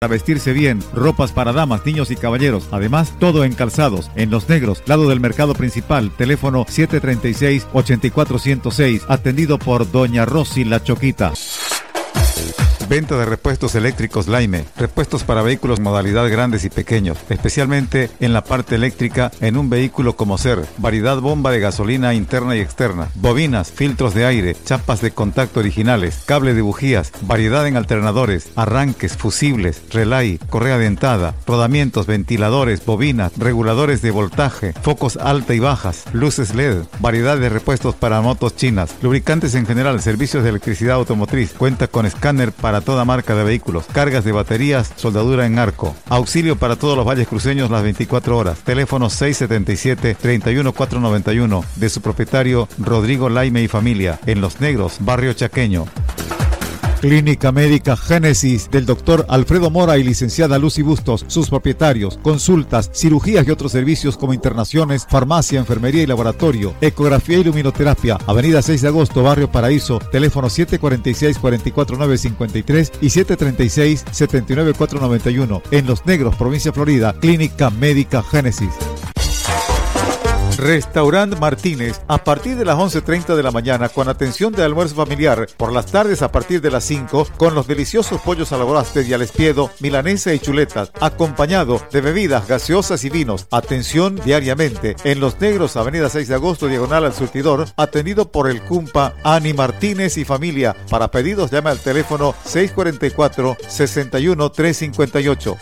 Para vestirse bien, ropas para damas, niños y caballeros. Además, todo en calzados. En Los Negros, lado del mercado principal. Teléfono 736-8406. Atendido por Doña Rosy La Choquita. Venta de repuestos eléctricos Laime. Repuestos para vehículos modalidad grandes y pequeños, especialmente en la parte eléctrica en un vehículo como ser. Variedad bomba de gasolina interna y externa. Bobinas, filtros de aire, chapas de contacto originales, cable de bujías, variedad en alternadores, arranques, fusibles, relay, correa dentada, rodamientos, ventiladores, bobinas, reguladores de voltaje, focos alta y bajas, luces LED, variedad de repuestos para motos chinas, lubricantes en general, servicios de electricidad automotriz. Cuenta con escáner para toda marca de vehículos, cargas de baterías, soldadura en arco, auxilio para todos los valles cruceños las 24 horas, teléfono 677-31491, de su propietario Rodrigo Laime y familia, en Los Negros, barrio Chaqueño. Clínica Médica Génesis del doctor Alfredo Mora y licenciada Lucy Bustos, sus propietarios, consultas, cirugías y otros servicios como internaciones, farmacia, enfermería y laboratorio, ecografía y luminoterapia, avenida 6 de agosto, barrio Paraíso, teléfono 746-44953 y 736-79491, en Los Negros, provincia Florida, Clínica Médica Génesis. Restaurant Martínez, a partir de las 11:30 de la mañana con atención de almuerzo familiar, por las tardes a partir de las 5 con los deliciosos pollos a la bróster y al espiedo, milanesa y chuletas, acompañado de bebidas gaseosas y vinos. Atención diariamente en Los Negros, avenida 6 de agosto, diagonal al surtidor, atendido por el Cumpa Ani Martínez y familia. Para pedidos llame al teléfono 644-61358.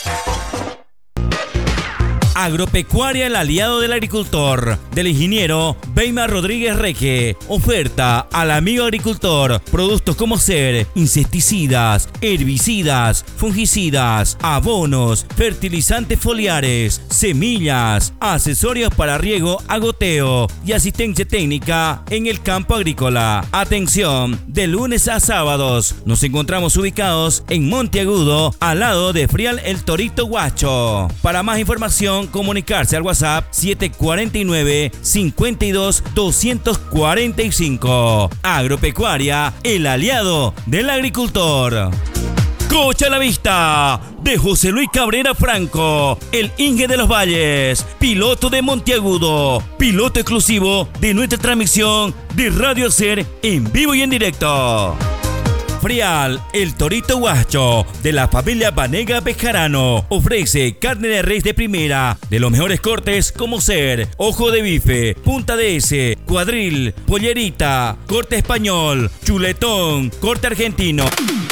Agropecuaria El Aliado del Agricultor, del ingeniero Weimar Rodríguez Reque. Oferta al amigo agricultor: productos como ser insecticidas, herbicidas, fungicidas, abonos, fertilizantes foliares, semillas, accesorios para riego a goteo y asistencia técnica en el campo agrícola. Atención, de lunes a sábados. Nos encontramos ubicados en Monteagudo, al lado de Frial El Torito Guacho. Para más información, comunicarse al WhatsApp 749-52-245. Agropecuaria El Aliado del Agricultor. Coche a la vista de José Luis Cabrera Franco, el Inge de los Valles, piloto de Monteagudo, piloto exclusivo de nuestra transmisión de Radio Ser en vivo y en directo. Frial El Torito Guacho, de la familia Vanega Bejarano, ofrece carne de res de primera, de los mejores cortes como ser ojo de bife, punta de ese, cuadril, pollerita, corte español, chuletón, corte argentino.